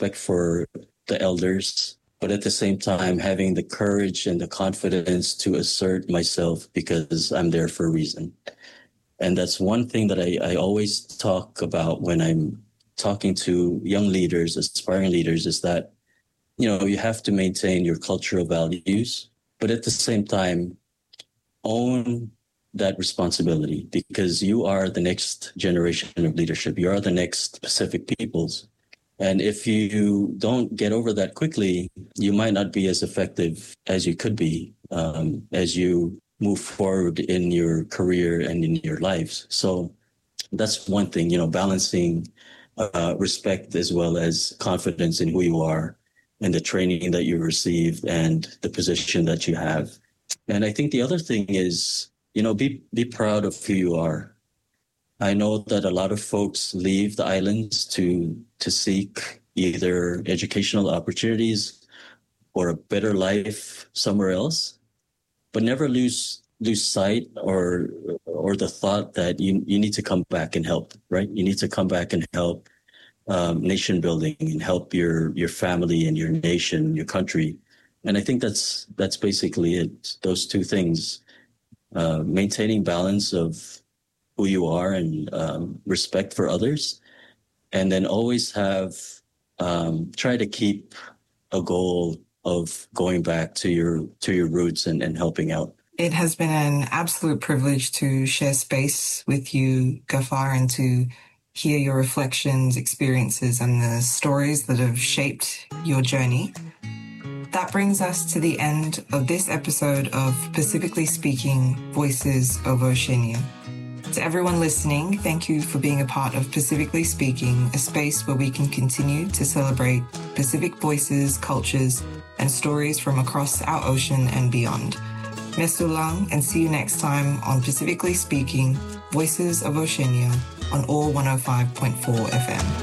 respect for the elders, but at the same time, having the courage and the confidence to assert myself because I'm there for a reason. And that's one thing that I always talk about when I'm talking to young leaders, aspiring leaders, is that, you have to maintain your cultural values, but at the same time, own that responsibility because you are the next generation of leadership. You are the next Pacific peoples. And if you don't get over that quickly, you might not be as effective as you could be as you move forward in your career and in your lives. So that's one thing, balancing respect as well as confidence in who you are and the training that you received and the position that you have. And I think the other thing is, be proud of who you are. I know that a lot of folks leave the islands to seek either educational opportunities or a better life somewhere else, but never lose sight or the thought that you need to come back and help, right? You need to come back and help nation building and help your family and your nation, your country. And I think that's basically it. Those two things, maintaining balance of who you are and respect for others, and then always try to keep a goal of going back to your roots and helping out. It has been an absolute privilege to share space with you, Gafar, and to hear your reflections, experiences, and the stories that have shaped your journey. That brings us to the end of this episode of Pacifically Speaking, Voices of Oceania. To everyone listening, thank you for being a part of Pacifically Speaking, a space where we can continue to celebrate Pacific voices, cultures, and stories from across our ocean and beyond. Mesulang, and see you next time on Pacifically Speaking, Voices of Oceania on All 105.4 FM.